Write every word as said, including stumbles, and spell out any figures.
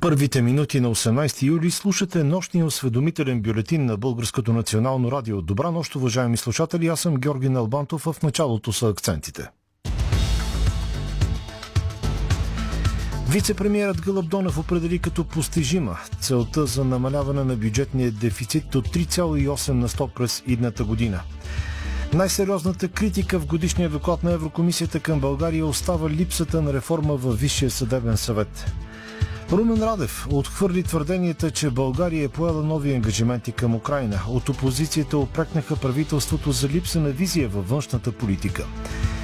Първите минути на осемнадесети юли слушате нощния осведомителен бюлетин на Българското национално радио. Добра нощ, уважаеми слушатели, аз съм Георги Налбантов, в началото са акцентите. Вице-премиерът Гълъб Донев определи като постижима целта за намаляване на бюджетния дефицит до три цяло и осем на сто през идната година. Най-сериозната критика в годишния доклад на Еврокомисията към България остава липсата на реформа във Висшия съдебен съвет. Румен Радев отхвърли твърденията, че България е поела нови ангажименти към Украйна. От опозицията упрекнаха правителството за липса на визия във външната политика.